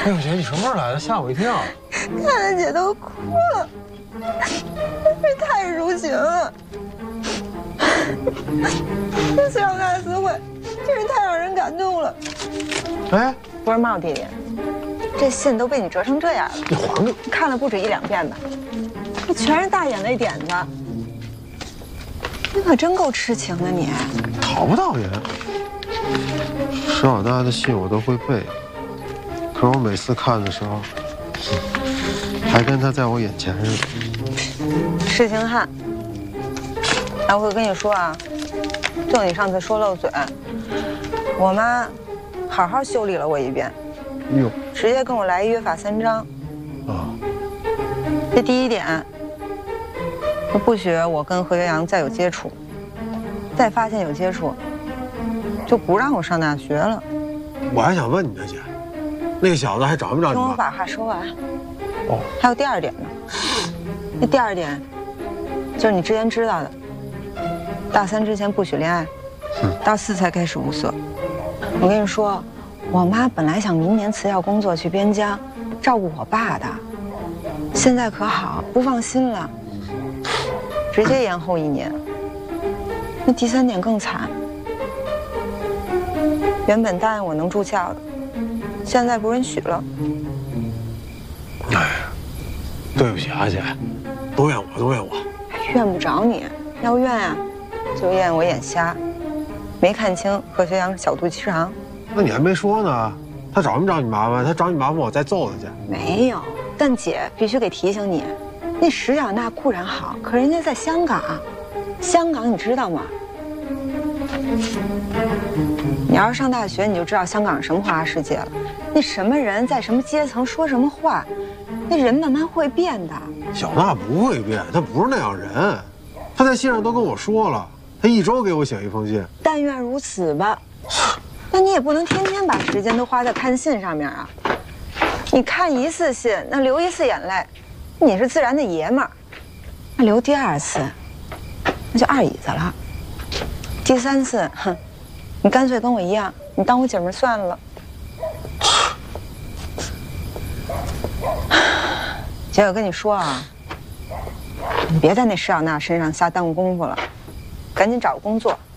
哎呦姐，你什么时候来的？吓我一跳！ 看着姐都哭了，这太如情了。这次让大私会，真是太让人感动了。 哎， 不是茂弟弟，这信都被你折成这样了， 你还给看了不止1、2遍吧？这全是大眼泪点子，你可真够痴情的你。 讨不讨厌？石老大的信我都会背，可我每次看的时候，还跟他在我眼前似的。 痴情汉。哎，我跟你说啊，就你上次说漏嘴，我妈好好修理了我一遍， 哟， 直接跟我来一约法3章。 啊， 这第一点，不许我跟何学阳再有接触，再发现有接触，就不让我上大学了。 我还想问你呢，姐，那个小子还找没找你妈？ 听我把话说完。 哦， 还有第2点呢。那第2点，就是你之前知道的，大3之前不许恋爱，大4才开始物色。我跟你说，我妈本来想明年辞掉工作去边疆照顾我爸的，现在可好，不放心了，直接延后1年。那第3点更惨，原本答应我能住校的，现在不允许了。 哎呀，对不起啊，姐，都怨我，都怨我。 怨不着你，要怨啊，就怨我眼瞎，没看清何学阳小肚鸡肠。 那你还没说呢，他找没找你麻烦？他找你麻烦，我再揍他去。 没有，但姐必须给提醒你，那石小娜固然好，可人家在香港，香港你知道吗？你要是上大学，你就知道香港是什么花花世界了。那什么人在什么阶层说什么话，那人慢慢会变的。 小娜不会变，她不是那样人。她在信上都跟我说了，她1周给我写1封信。 但愿如此吧。那你也不能天天把时间都花在看信上面啊。你看1次信，那流1次眼泪，你是自然的爷们儿。那流第2次，那就二椅子了。第3次，哼，你干脆跟我一样，你当我姐们儿算了。姐，我跟你说啊，你别在那石小娜身上瞎耽误功夫了，赶紧找个工作，